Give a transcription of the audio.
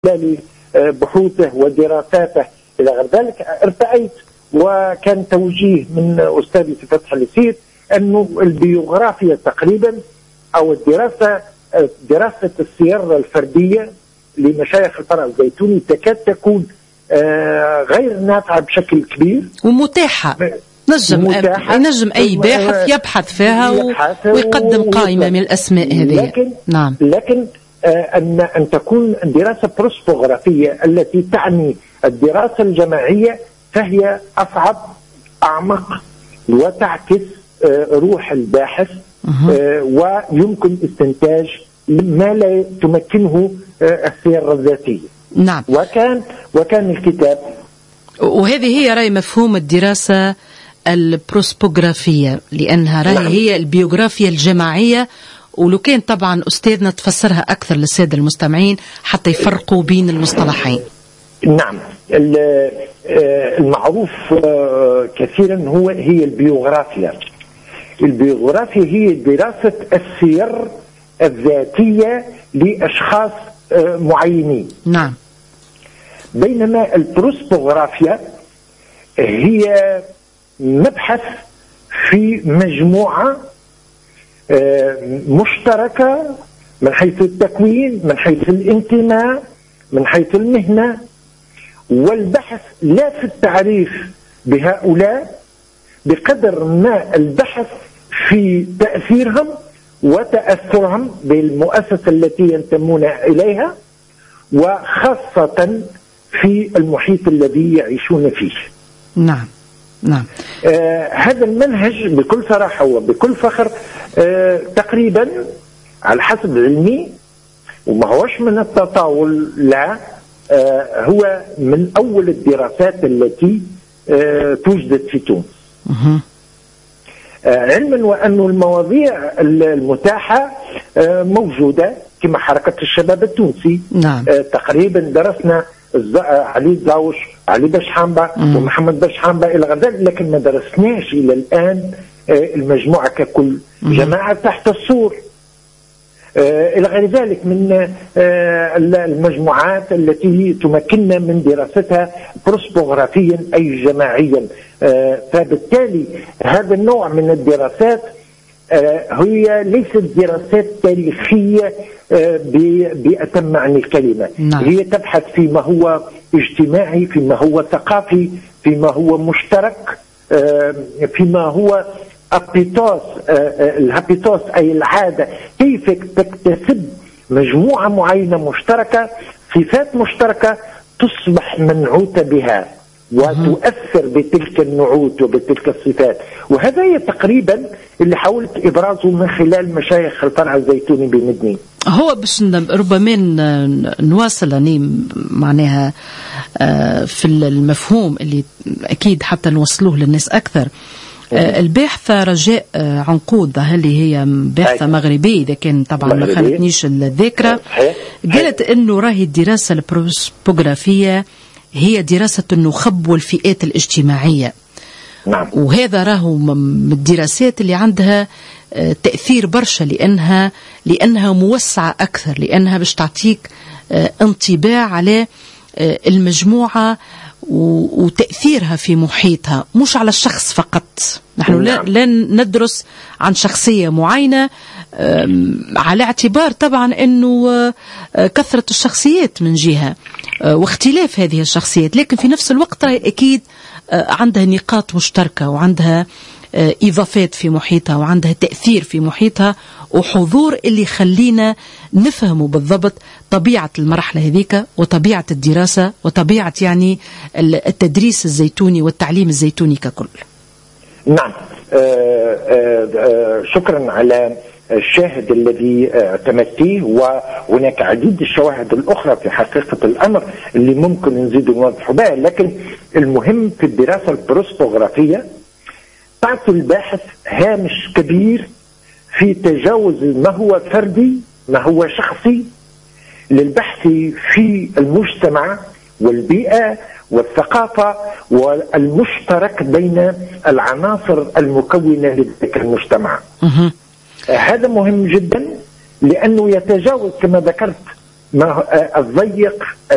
خلال بحوثه ودراساته إلى غير ذلك ارتأيت، وكان توجيه من أستاذي في فتح اليسير أنه البيوغرافيا تقريبا أو دراسة السير الفردية لمشايخ الفرع الزيتوني تكاد تكون غير نافعة بشكل كبير ومتاحة. نجم أي باحث يبحث فيها ويقدم قائمة من الأسماء هذه. لكن أن تكون دراسة بروسبوغرافية التي تعني الدراسة الجماعية فهي أصعب، أعمق، وتعكس روح الباحث، ويمكن استنتاج ما لا تمكنه السير الذاتية. نعم. وكان الكتاب، وهذه هي رأي مفهوم الدراسة البروسبوغرافية، لأنها رأي هي البيوغرافيا الجماعية. ولو كان طبعا أستاذنا تفسرها أكثر للسادة المستمعين حتى يفرقوا بين المصطلحين. نعم. المعروف كثيرا هي البيوغرافيا. البيوغرافيا هي دراسة السير الذاتية لأشخاص معينين. نعم. بينما البروسبوغرافيا هي مبحث في مجموعة مشتركة من حيث التكوين، من حيث الانتماء، من حيث المهنة، والبحث لا في التعريف بهؤلاء بقدر ما البحث في تأثيرهم وتأثرهم بالمؤسسة التي ينتمون إليها، وخاصة في المحيط الذي يعيشون فيه. نعم. نعم. هذا المنهج بكل صراحة وبكل فخر تقريبا على حسب علمي، وما هوش من التطاول، لا، هو من أول الدراسات التي توجدت في تونس. علما وأن المواضيع المتاحة موجودة كما حركة الشباب التونسي. نعم. تقريبا درسنا علي زاوش، علي بشحامبة، ومحمد بشحامبة إلى غير ذلك، لكن ما درسناش إلى الآن المجموعة ككل، جماعة تحت السور إلى غير ذلك من المجموعات التي تمكننا من دراستها بروسبوغرافيا أي جماعيا. فبالتالي هذا النوع من الدراسات هي ليست دراسات تاريخية بأتم معنى الكلمة. نعم. هي تبحث فيما هو اجتماعي، فيما هو ثقافي، فيما هو مشترك، فيما هو الهابيتوس أي العادة، كيف تكتسب مجموعة معينة مشتركة صفات مشتركة تصبح منعوتة بها وتؤثر بتلك النعوت وبتلك الصفات. وهذا هي تقريبا اللي حاولت إبرازه من خلال مشايخ الفرع الزيتوني بمدنين. هو باش ربما نواصل معناها في المفهوم اللي أكيد حتى نوصلوه للناس أكثر. الباحثة رجاء عنقود، هل هي باحثة مغربية إذا كان طبعا ما خانتنيش الذاكرة، قالت إنه راهي الدراسة البروسبوغرافية هي دراسة النخب والفئات الاجتماعية. نعم. وهذا راهو من الدراسات اللي عندها تأثير برشا، لأنها موسعة أكثر، لأنها باش تعطيك انطباع على المجموعة وتأثيرها في محيطها، مش على الشخص فقط. نحن لا ندرس عن شخصية معينة على اعتبار طبعا أنه كثرة الشخصيات من جهة واختلاف هذه الشخصيات، لكن في نفس الوقت أكيد عندها نقاط مشتركة وعندها إضافات في محيطها وعندها تأثير في محيطها وحضور اللي يخلينا نفهموا بالضبط طبيعة المرحلة هذيك وطبيعة الدراسة وطبيعة يعني التدريس الزيتوني والتعليم الزيتوني ككل. نعم. شكرا على الشاهد الذي اعتمدتيه، وهناك عديد الشواهد الأخرى في حقيقة الأمر اللي ممكن نزيد ونوضح بها، لكن المهم في الدراسة البروسبوغرافية تعطي الباحث هامش كبير في تجاوز ما هو فردي، ما هو شخصي، للبحث في المجتمع والبيئة والثقافة والمشترك بين العناصر المكونة لذلك المجتمع. هذا مهم جدا لأنه يتجاوز كما ذكرت الضيق